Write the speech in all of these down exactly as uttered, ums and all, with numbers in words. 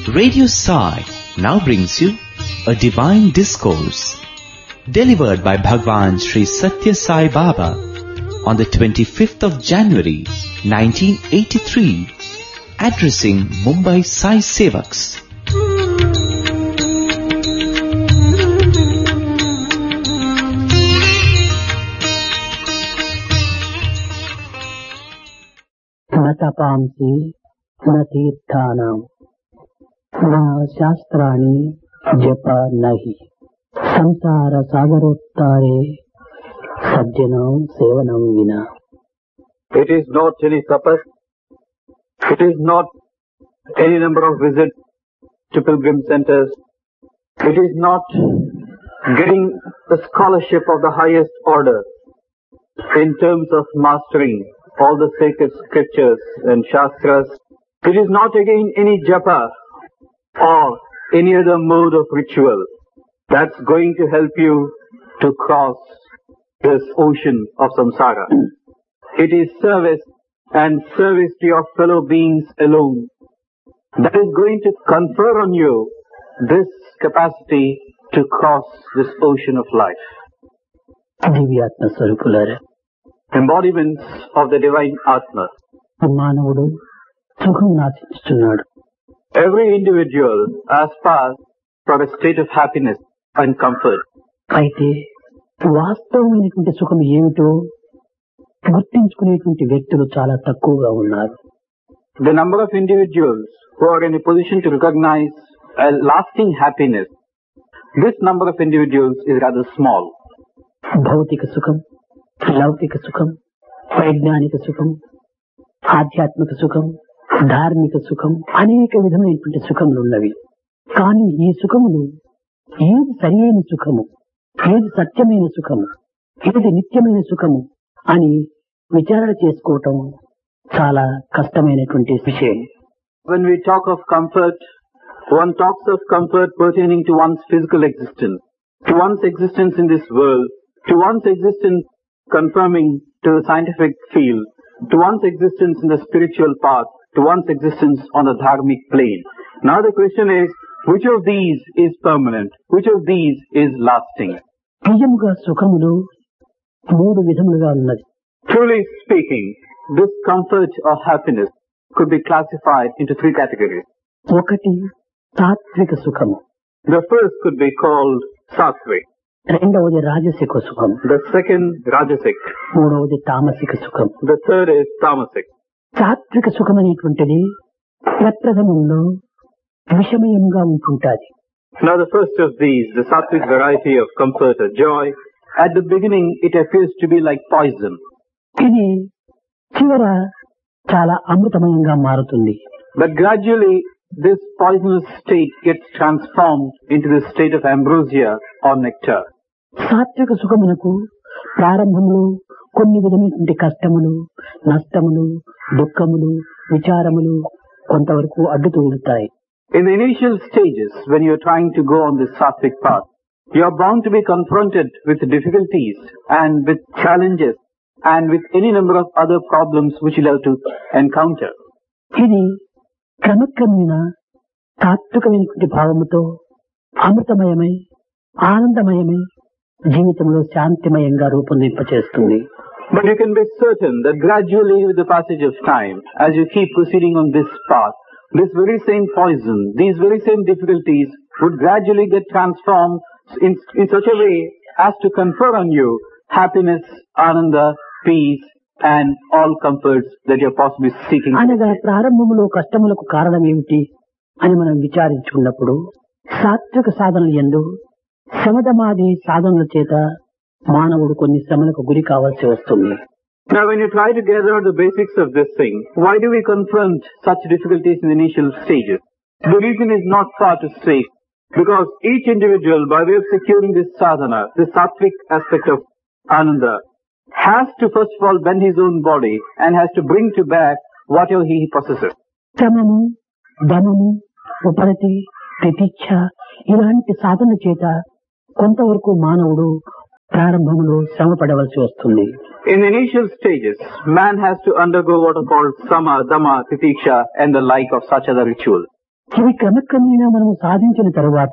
Radio Sai now brings you a divine discourse delivered by Bhagwan Sri Satya Sai Baba on the twenty-fifth of January nineteen eighty-three, addressing Mumbai Sai Sevaks. न तपांसि न तीर्थानां न शास्त्राणि जप नहि संसार सागरोत्तारे सज्जनों सेवनं विना. It is not any tapas, it is not any number of visits to pilgrim centers, it is not getting the scholarship of the highest order in terms of mastering all the sacred scriptures and shastras. It is not again any japa or any other mode of ritual that's going to help you to cross this ocean of samsara. It is service and service to your fellow beings alone that is going to confer on you this capacity to cross this ocean of life. దివ్యాత్మ స్వరూపులారా, Embodiments of the divine Atma. మానవుడు సుఖం ఆశిస్తున్నాడు. Every individual aspires for a state of happiness and comfort. అయితే వాస్తవమైనటువంటి సుఖం ఏమిటో గుర్తించుకునేటువంటి వ్యక్తులు చాలా తక్కువగా ఉన్నారు. The number of individuals who are in a position to recognize a lasting happiness, this number of individuals is rather small. భౌతిక సుఖం, లౌకిక సుఖం, వైజ్ఞానిక సుఖం, ఆధ్యాత్మిక సుఖం, ధార్మిక సుఖం, అనేక విధమైనటువంటి సుఖములు ఉన్నవి. కానీ ఈ సుఖములు ఏది సరియైన సుఖము, ఏది సత్యమైన సుఖము, ఏది నిత్యమైన సుఖము అని విచారణ చేసుకోవటం చాలా కష్టమైనటువంటి విషయం. When we talk of comfort, one talks of comfort pertaining to one's physical existence, to one's existence in this world, to one's existence confirming to the scientific field, to one's existence in the spiritual path, to one's existence on the dharmic plane. Now the question is, which of these is permanent? Which of these is lasting? నిజముగా సుఖములు మూడు విధములుగా ఉన్నది. Truly speaking, this comfort or happiness could be classified into three categories. ఒకటి తాత్విక సుఖము, The first could be called sattvic, రెండవది రాజసిక సుఖం, the second rajasic, మూడవది తామసిక సుఖం. the third is tamasic. తాత్విక సుఖం అనేటువంటిది ప్రప్రథమంలో విషమయంగా ఉంటుంటాది. Now the first of these, the sattvic variety of comfort or joy, at the beginning it appears to be like poison. ఇది చివర చాలా అమృతమయంగా మారుతుంది. But gradually this poisonous state gets transformed into the state of ambrosia or nectar. సాత్విక సుఖమునకు ప్రారంభంలో కొన్ని విధమైనటువంటి కష్టములు, నష్టములు, దుఃఖములు, విచారములు కొంతవరకు అడ్డుతూ ఉంటాయి. In the initial stages, when you are trying to go on this sattvic path, you are bound to be confronted with difficulties and with challenges and with any number of other problems which you have to encounter. ఇది క్రమక్రమేణా తాత్వికమైనటువంటి భావముతో అమృతమయమై ఆనందమయమై జీవితంలో శాంతిమయంగా రూపొందింపచేస్తుంది. But you can be certain that gradually with the passage of time, as you keep proceeding on this path, this very same poison, these very same difficulties would gradually get transformed in, in such a way as to confer on you happiness, ananda, peace and all comforts that you are possibly seeking. అనగా ప్రారంభంలో కష్టములకు కారణం ఏమిటి అని మనం విచారించుకున్నప్పుడు సాత్విక సాధనలు యందు శమదమాది సాధనల చేత మానవుడు కొన్ని శ్రమలకు గురి కావాల్సి వస్తుంది. Now when you try to gather out the basics of this thing, why do we confront such difficulties in the initial stages? The reason is not far to seek, because each individual, by way of securing this sadhana, this sattvic aspect of ananda, has to first of all bend his own body and has to bring to bear whatever he possesses. శ్రమము, ధనము, ఉపరతి, ప్రతీక్ష ఇలాంటి సాధన చేత కొంతవరకు మానవుడు ప్రారంభంలో శ్రమ పడవలసి వస్తుంది. In the initial stages, man has to undergo what are called sama, dhamma, titiksha and the like of such other rituals. ఇవి క్రమక్రమేణా మనము సాధించిన తరువాత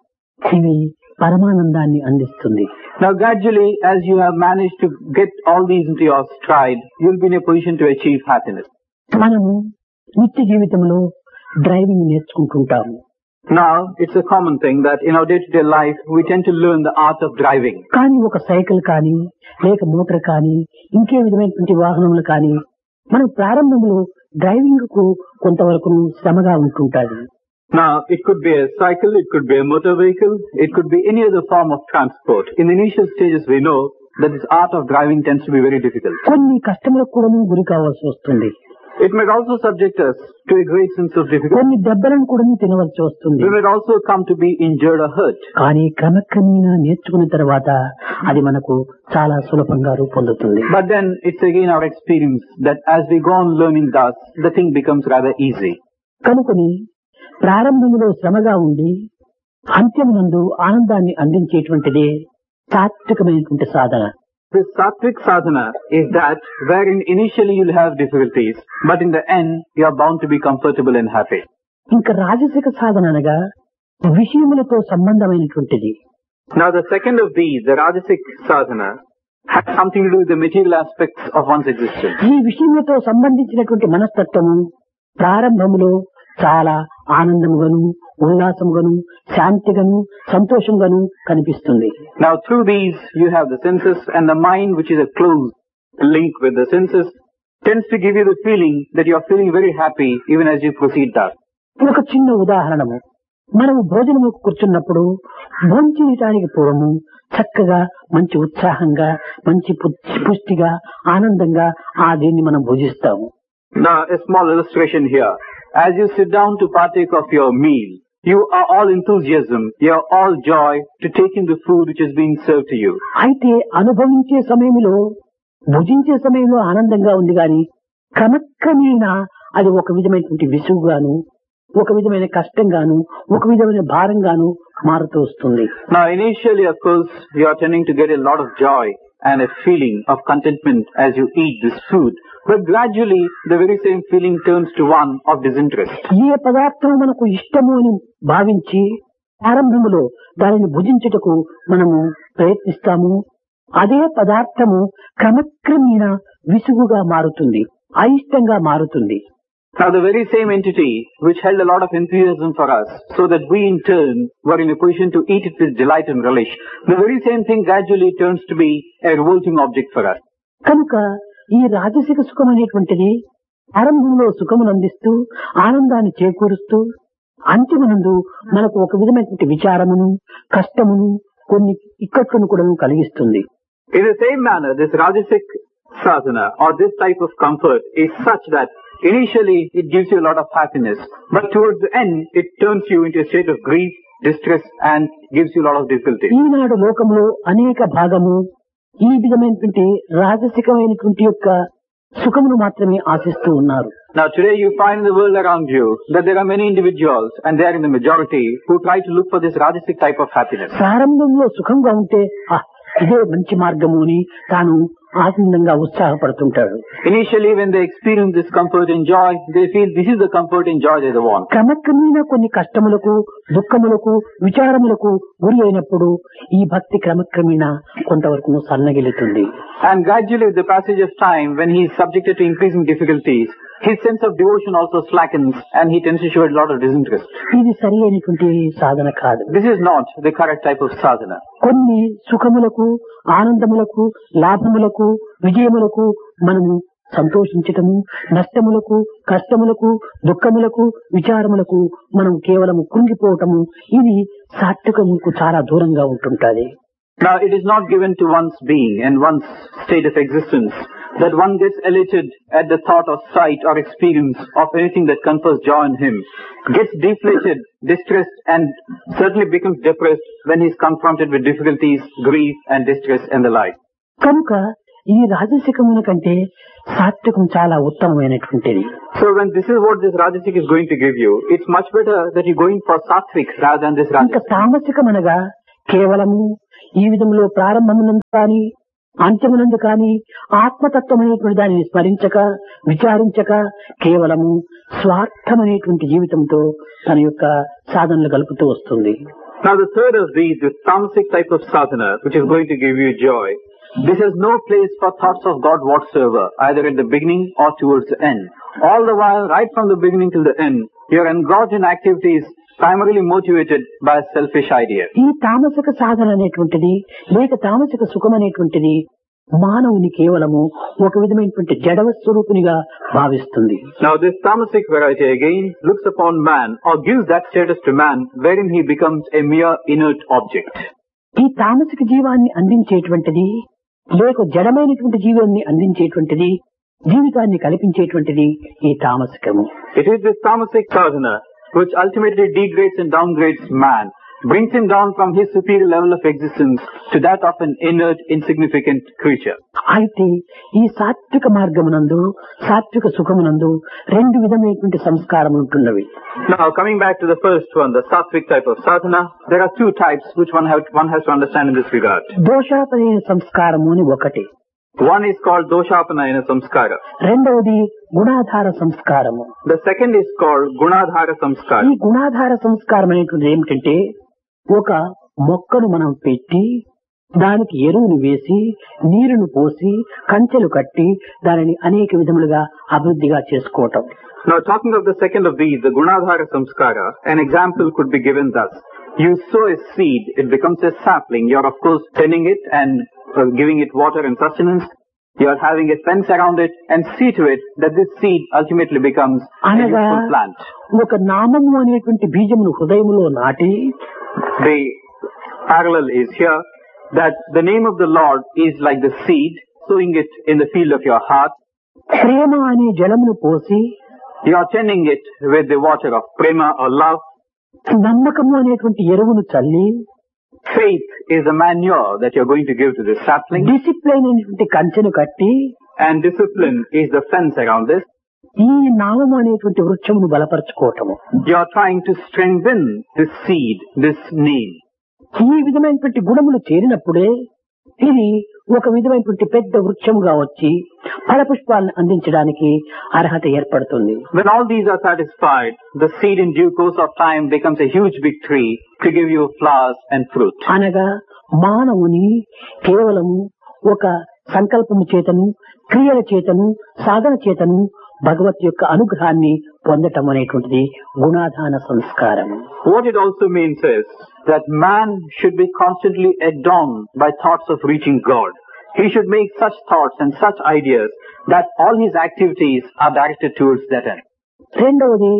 ఇవి పరమానందాన్ని అందిస్తుంది. Now gradually, as you have managed to get all these into your stride, you'll be in a position to achieve happiness. మనము నిత్య జీవితంలో driving నేర్చుకుంటుంటాము. Now, it's a common thing that in our day-to-day life, we tend to learn the art of driving. కానీ ఒక cycle కానీ లేక motor కానీ ఇంకే విధమైనటువంటి వాహనములు కానీ మనం ప్రారంభంలో డ్రైవింగ్ కు కొంతవరకు శ్రమగా ఉంటుంటాది. Now, it could be a cycle, it could be a motor vehicle, it could be any other form of transport. In the initial stages, we know that this art of driving tends to be very difficult. కొన్ని కష్టములకు కూడా గురి కావాల్సి వస్తుంది. It might also subject us to a great sense of difficulty. కొన్ని దెబ్బలను కూడా తినవలసి వస్తుంది. We might also come to be injured or hurt. కానీ క్రమక్రమేణా నేర్చుకున్న తర్వాత అది మనకు చాలా సులభంగా రూపొందుతుంది. But then it's again our experience that as we go on learning thus, the thing becomes rather easy. కనుకొని ప్రారంభంలో శ్రమగా ఉండి అంత్యమునందు ఆనందాన్ని అందించేటువంటిదే సాత్వికమైనటువంటి సాధన. This sattvic sadhana is that wherein initially you'll have difficulties, but in the end you are bound to be comfortable and happy. ఇంకా రాజసిక సాధన అనగా విషయములతో సంబంధమైనటువంటిది. Now the second of these, the rajasic sadhana, has something to do with the material aspects of one's existence. ఈ విషయములతో సంబంధించినటువంటి మనస్తత్వము ప్రారంభములో చాలా ఆనందముగాను ఉల్లాసముగాను శాంతిగాను సంతోషంగాను కనిపిస్తుంది. Now through these you have the senses, and the mind, which is a close link with the senses, tends to give you the feeling that you are feeling very happy even as you proceed thus. ఒక చిన్న ఉదాహరణము, మనము భోజనము కూర్చున్నప్పుడు భోంచేయటానికి పూర్వము చక్కగా మంచి ఉత్సాహంగా మంచి పుష్టిగా ఆనందంగా ఆ దీన్ని మనం భుజిస్తాము. Now a small illustration here. As you sit down to partake of your meal, you are all enthusiasm, you are all joy to take in the food which is being served to you. అయితే అనుభవించే సమయంలో భుజించే సమయంలో ఆనందంగా ఉంది గాని క్రమక్రమేణా అది ఒక విధమైనటువంటి విసుగుగాను ఒక విధమైన కష్టంగాను ఒక విధమైన భారంగాను మారుతూ వస్తుంది. Now initially of course you are tending to get a lot of joy and a feeling of contentment as you eat this food. But gradually, the very same feeling turns to one of disinterest. ఏ పదార్థం మనకు ఇష్టము అని భావించి ఆరంభంలో దానిని భుజించుటకు మనము ప్రయత్నిస్తాము, అదే పదార్థము క్రమక్రమేణా విసుగుగా మారుతుంది, అయిష్టంగా మారుతుంది. Now the very same entity which held a lot of enthusiasm for us, so that we in turn were in a position to eat it with delight and relish, the very same thing gradually turns to be a revolting object for us. కనుక ఈ రాజసిక సుఖం అనేటువంటిది ఆరంభంలో సుఖమును అందిస్తూ ఆనందాన్ని చేకూరుస్తూ అంత్యమునందు మనకు ఒక విధమైనటువంటి విచారమును కష్టమును కొన్ని ఇక్కట్లను కూడా కలిగిస్తుంది. In the same manner, this rajasic sadhana or this type of comfort is such that initially it gives you a lot of happiness, but towards the end it turns you into a state of grief, distress and gives you a lot of difficulty. ఈనాడు లోకంలో అనేక భాగము ఈ విధమైనటువంటి రాజసికమైనటువంటి యొక్క సుఖమును మాత్రమే ఆశిస్తూ ఉన్నారు. Now today you find in the world around you that there are many individuals, and they are in the majority, who try to look for this rajasic type of happiness. ప్రారంభంలో సుఖంగా ఉంటే ఇదే మంచి మార్గము అని తాను ఆనందంగా ఉత్సాహపడుతుంటాడు. Initially when they experience this comfort and joy, they feel this is the comfort and joy they want. క్రమక్రమేణా కొన్ని కష్టములకు దుఃఖములకు విచారములకు గురి అయినప్పుడు ఈ భక్తి క్రమక్రమేణా కొంతవరకు సన్నగిలుతుంది. And gradually with the passage of time, when he is subjected to increasing difficulties, his sense of devotion also slackens and he tends to show a lot of disinterest. ఇది సరి అయినటువంటి సాధన కాదు. This is not the correct type of sadhana. కొన్ని సుఖములకు ఆనందములకు లాభములకు విజయములకు మనము సంతోషించటము, నష్టములకు కష్టములకు దుఃఖములకు విచారములకు మనం కేవలం కృంగిపోవటము ఇది సాత్వికముకు చాలా దూరంగా ఉంటుంటది. Now it is not given to one's being and one's state of existence that one gets elated at the thought or sight or experience of anything that confers joy on him, gets deflated, distressed and certainly becomes depressed when he is confronted with difficulties, grief and distress and the like. కనుక ఈ రాజసికమున కంటే సాత్వికం చాలా ఉత్తమమైనటువంటిది. So when this is what this rajasic is going to give you, it's much better that you go in for sattvic rather than this rajasic. ఇంకా తామసికమనగా కేవలము ఈ విధంలో ప్రారంభమునందు కానీ అంత్యమునందు కాని ఆత్మతత్వమైనటువంటి దానిని స్మరించక విచారించక కేవలము స్వార్థమనేటువంటి జీవితంతో తన యొక్క సాధనలు గలుపుతూ వస్తుంది. Now the third of these, the tamasic type of sadhana, which is going to give you joy, this has no place for thoughts of God whatsoever, either at the beginning or towards the end. All the while, right from the beginning till the end, you are engaged in activities primarily motivated by a selfish idea. ఈ తామసిక సాధన అనేటువంటిది లేక తామసిక సుఖం అనేటువంటిది మానవుని కేవలము ఒక విధమైనటువంటి జడవ స్వరూపునిగా భావిస్తుంది. Now this tamasic variety again looks upon man or gives that status to man wherein he becomes a mere inert object. ఈ తామసిక జీవాన్ని అందించేటువంటిది లేక జడమైనటువంటి జీవాన్ని అందించేటువంటిది జీవితాన్ని కల్పించేటువంటిది ఈ తామసికము. It is this tamasic sadhana which ultimately degrades and downgrades man, brings him down from his superior level of existence to that of an inert, insignificant creature. అయితే ఈ సాత్విక మార్గమునందు సాత్విక సుఖమునందు రెండు విధమైనటువంటి సంస్కారములు ఉంటున్నవి. Now coming back to the first one, the sattvic type of sadhana, there are two types which one, have, one has to understand in this regard. దోషాపనైన సంస్కారము అని ఒకటి. One is called doshapanayana samskara. రెండవది గుణాధార సంస్కారము. The second is called gunadhara samskara. ఈ గుణాధార సంస్కారం అనేటువంటిది ఏమిటంటే ఒక మొక్కను మనం పెట్టి దానికి ఎరువును వేసి నీరును పోసి కంచెలు కట్టి దానిని అనేక విధములుగా అభివృద్ధిగా చేసుకోవటం. Now talking of the second of these, the gunadhara samskara, an example could be given thus. You sow a seed, it becomes a sapling. You are of course tending it and uh, giving it water and sustenance. You are having a fence around it and see to it that this seed ultimately becomes a useful plant. ఒక నామము అనేటువంటి బీజమును హృదయములో నాటి, the parallel is here that the name of the Lord is like the seed, sowing it in the field of your heart. ప్రేమ అనే జలమును పోసి, you are tending it with the water of prema or love. నమ్మకము అనేటువంటి ఎరువును చల్లి, faith is the manure that you are going to give to this sapling. Discipline అనేటువంటి కంచెను కట్టి, and discipline is the fence around this. ఈ నామము అనేటువంటి వృక్షమును బలపరచుకోవటము. You are trying to strengthen this seed, this name. ఈ విధమైనటువంటి గుణములు చేరినప్పుడే ఇది ఒక విధమైనటువంటి పెద్ద వృక్షముగా వచ్చి ఫలపుష్పాలను అందించడానికి అర్హత ఏర్పడుతుంది. When all these are satisfied, the seed in due course of time becomes a huge big tree to give you flowers and fruit. అనగా మానవుని కేవలము ఒక సంకల్పము చేతను క్రియల చేతను సాధన చేతను భగవత్ యొక్క అనుగ్రహాన్ని పొందటం అనేటువంటిది గుణాధాన సంస్కారము. What it also means is that man should be constantly adorned by thoughts of reaching God. He should make such thoughts and such ideas that all his activities are directed towards that end. రెండవది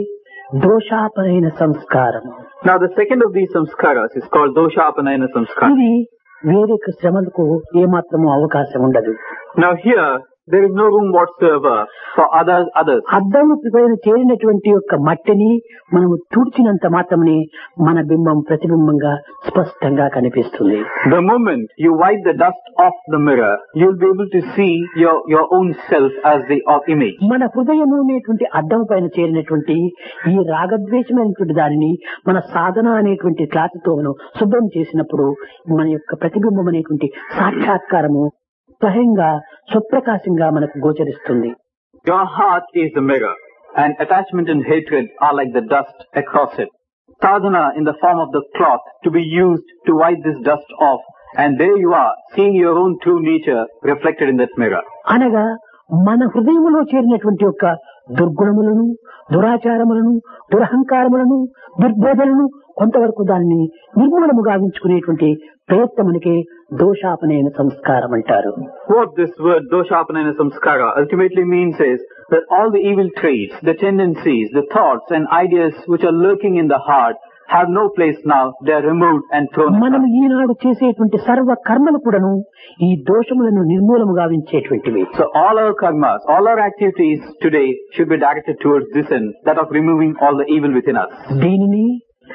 దోషాపనైన సంస్కారము. Now the second of these samskaras is called doshapanayana samskara. ఇది వేరే శ్రమలకు ఏమాత్రము అవకాశం ఉండదు. Now here there is no room whatsoever for others others. అద్దము పైన చేరినటువంటి యొక్క మట్టిని మనము తుడిచినంత మాత్రమే మన బింబం ప్రతిబింబంగా స్పష్టంగా కనిపిస్తుంది. The moment you wipe the dust off the mirror, you will be able to see your your own self as the image. మన హృదయము అనేటువంటి అద్దం పైన చేరినటువంటి ఈ రాగద్వేషమైనటువంటి దానిని మన సాధన అనేటువంటి క్లాసుతో మనం శుభ్రం చేసినప్పుడు మన యొక్క ప్రతిబింబం అనేటువంటి సాక్షాత్కారము స్వయంగా స్వప్రకాశంగా మనకు గోచరిస్తుంది. Your heart is the mirror, and attachment and hatred are like the dust across it. Sadhana in the form of the cloth to be used to wipe this dust off, and there you are, seeing your own true nature reflected in that mirror. అనగా మన హృదయములో చేరినటువంటి యొక్క దుర్గుణములను, దురాచారములను, దురహంకారములను, దుర్బోధలను కొంతవరకు దాన్ని నిర్మూలము గావించుకునేటువంటి ప్రయత్నమునికే దోషాపనైన సంస్కారం అంటారు. What this word doshapanayana samskara ultimately means is that all the evil traits, the tendencies, the thoughts and ideas which are lurking in the heart have no place now. They are removed and thrown aside. మనం ఈనాడు చేసేటువంటి సర్వ కర్మలు కూడాను ఈ దోషములను నిర్మూలము గావించేటువంటివి. So all our karmas, all our activities today should be directed towards this end, that of removing all the evil within us. దీనిని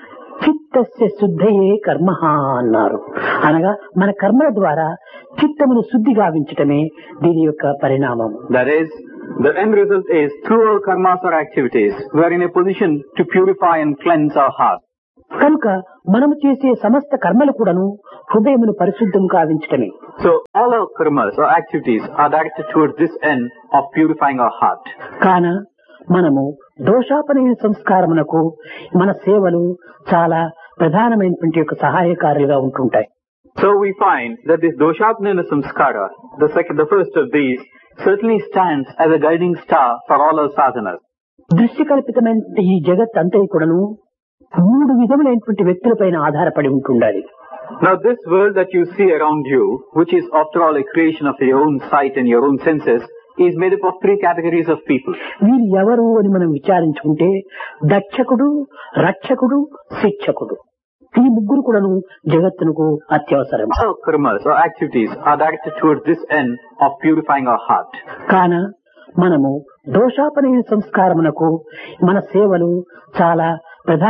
చిత్తస్య శుద్ధయే కర్మ అన్నారు. అనగా మన కర్మల ద్వారా చిత్తమును శుద్ధి గావించటమే దీని యొక్క పరిణామం. That is, the end result is through our karmas or activities, we are in a position to purify and cleanse our heart. కనుక మనము చేసే సమస్త కర్మలు కూడాను హృదయమును పరిశుద్ధం కావించటమే. So all our karmas or activities are directed towards this end of purifying our heart. కాన మనము దోషాపనయన సంస్కారమునకు మన సేవలు చాలా ప్రధానమైనటువంటి యొక్క సహాయకారులుగా ఉంటుంటాయి. So we find that this doshapnana samskara, the second, the first of these, certainly stands as a guiding star for all our sadhanas. దృశ్యకల్పితమైన ఈ జగత్ అంతా కూడాను మూడు విధములైనటువంటి వ్యక్తులపైన ఆధారపడి ఉంటుండాలి. Now this world that you see around you, which is after all a creation of your own sight and your own senses, is made up of three categories of people. వీరు ఎవరు అని మనం విచారించుకుంటే దక్షకుడు, రక్షకుడు, శిక్షకుడు, ఈ ముగ్గురు కూడాను జగత్తునకు అత్యవసరం. Our karmas or activities are directed towards this end of purifying our heart. కాన మనము దోషాపనయన సంస్కారమునకు మన సేవలు చాలా ప్రధాన